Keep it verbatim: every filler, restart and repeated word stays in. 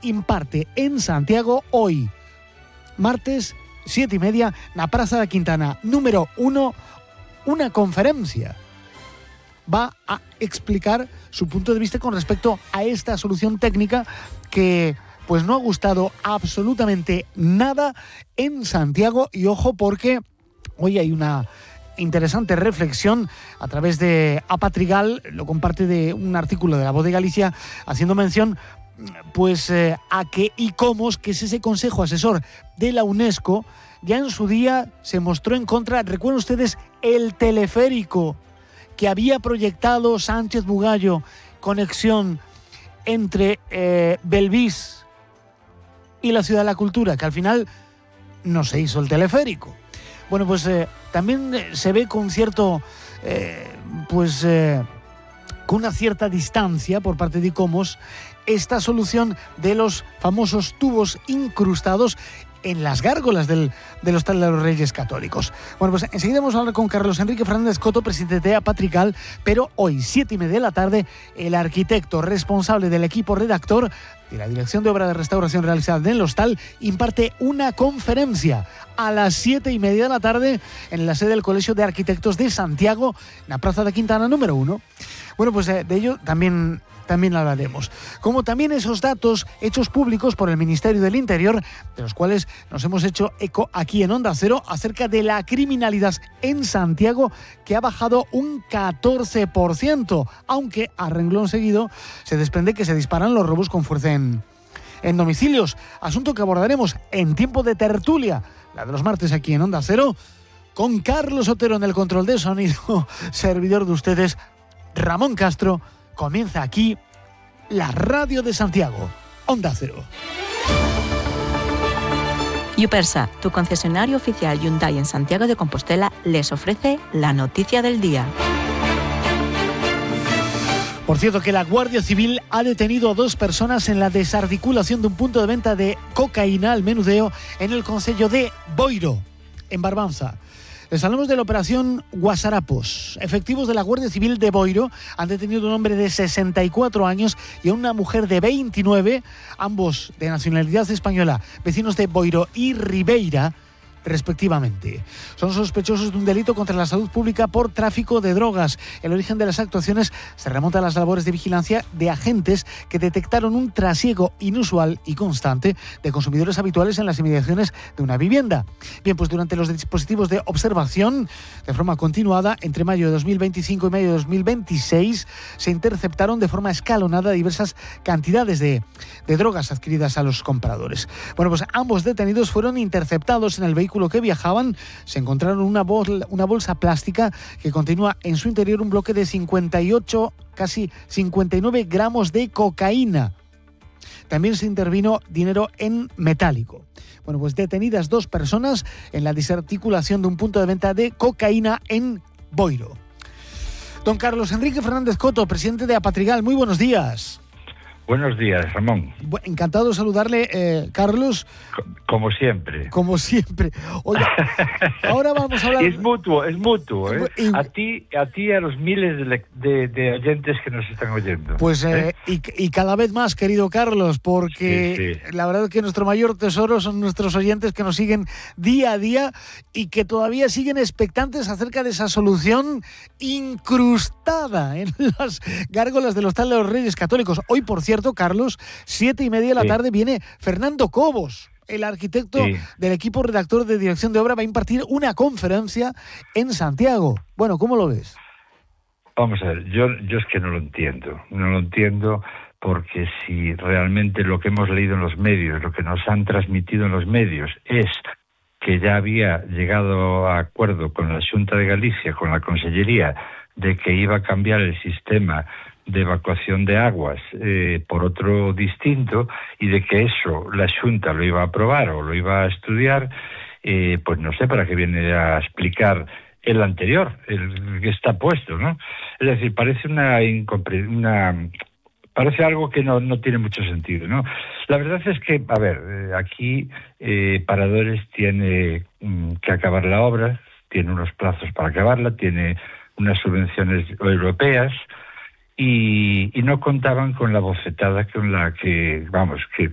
imparte en Santiago hoy, martes, siete y media, na Praza da Quintana, número uno, una conferencia. Va a explicar su punto de vista con respecto a esta solución técnica que pues no ha gustado absolutamente nada en Santiago. Y ojo, porque hoy hay una interesante reflexión a través de Apatrigal, lo comparte de un artículo de La Voz de Galicia, haciendo mención pues eh, a que ICOMOS, que es ese consejo asesor de la UNESCO, ya en su día se mostró en contra. ¿Recuerdan ustedes el teleférico que había proyectado Sánchez Bugallo, conexión entre eh, Belvís y la Ciudad de la Cultura, que al final no se hizo el teleférico? Bueno, pues eh, también se ve con cierto, eh, pues eh, con una cierta distancia por parte de ICOMOS esta solución de los famosos tubos incrustados en las gárgolas del, del Hostal de los Reyes Católicos. Bueno, pues enseguida vamos a hablar con Carlos Enrique Fernández Coto, presidente de Apatrigal, pero hoy, siete y media de la tarde, el arquitecto responsable del equipo redactor de la Dirección de Obra de Restauración realizada en el Hostal imparte una conferencia a las siete y media de la tarde en la sede del Colegio de Arquitectos de Santiago, en la Plaza de Quintana número uno. Bueno, pues eh, de ello también... también hablaremos. Como también esos datos hechos públicos por el Ministerio del Interior, de los cuales nos hemos hecho eco aquí en Onda Cero, acerca de la criminalidad en Santiago, que ha bajado un catorce por ciento, aunque a renglón seguido se desprende que se disparan los robos con fuerza en, en domicilios. Asunto que abordaremos en tiempo de tertulia, la de los martes aquí en Onda Cero, con Carlos Otero en el control de sonido, servidor de ustedes, Ramón Castro. Comienza aquí la radio de Santiago, Onda Cero. Yupersa, tu concesionario oficial Hyundai en Santiago de Compostela, les ofrece la noticia del día. Por cierto, que la Guardia Civil ha detenido a dos personas en la desarticulación de un punto de venta de cocaína al menudeo en el concello de Boiro, en Barbanza. Les hablamos de la operación Guasarapos. Efectivos de la Guardia Civil de Boiro han detenido a un hombre de sesenta y cuatro años y a una mujer de veintinueve, ambos de nacionalidad española, vecinos de Boiro y Ribeira, respectivamente. Son sospechosos de un delito contra la salud pública por tráfico de drogas. El origen de las actuaciones se remonta a las labores de vigilancia de agentes que detectaron un trasiego inusual y constante de consumidores habituales en las inmediaciones de una vivienda. Bien, pues durante los dispositivos de observación, de forma continuada, entre mayo de dos mil veinticinco y mayo de dos mil veintiséis, se interceptaron de forma escalonada diversas cantidades de, de drogas adquiridas a los compradores. Bueno, pues ambos detenidos fueron interceptados en el vehículo que viajaban. Se encontraron una, bol, una bolsa plástica que continúa en su interior un bloque de cincuenta y ocho, casi cincuenta y nueve gramos de cocaína. También se intervino dinero en metálico. Bueno, pues detenidas dos personas en la desarticulación de un punto de venta de cocaína en Boiro. Don Carlos Enrique Fernández Coto, presidente de Apatrigal, muy buenos días. Buenos días, Ramón. Encantado de saludarle, eh, Carlos. Como siempre. Como siempre. Oiga, ahora vamos a hablar... Es mutuo, es mutuo, ¿eh? Y... A ti, a ti y a los miles de, de, de oyentes que nos están oyendo. Pues, eh, ¿eh? Y, y cada vez más, querido Carlos, porque sí, sí. La verdad es que nuestro mayor tesoro son nuestros oyentes que nos siguen día a día y que todavía siguen expectantes acerca de esa solución incrustada en las gárgolas del Hostal de los Reyes Católicos. Hoy, por cierto, Carlos, siete y media de la sí. tarde viene Fernando Cobos, el arquitecto sí. del equipo redactor de Dirección de Obra, va a impartir una conferencia en Santiago. Bueno, ¿cómo lo ves? Vamos a ver, yo, yo es que no lo entiendo, no lo entiendo porque si realmente lo que hemos leído en los medios, lo que nos han transmitido en los medios es que ya había llegado a acuerdo con la Xunta de Galicia, con la Consellería, de que iba a cambiar el sistema de evacuación de aguas eh, por otro distinto y de que eso la Xunta lo iba a aprobar o lo iba a estudiar, eh, pues no sé para qué viene a explicar el anterior, el que está puesto, ¿no? Es decir, parece una, incompre- una parece algo que no, no tiene mucho sentido, ¿no? La verdad es que, a ver, eh, aquí eh, Paradores tiene mm, que acabar la obra, tiene unos plazos para acabarla, tiene unas subvenciones europeas, Y, y no contaban con la bofetada con la que, vamos, que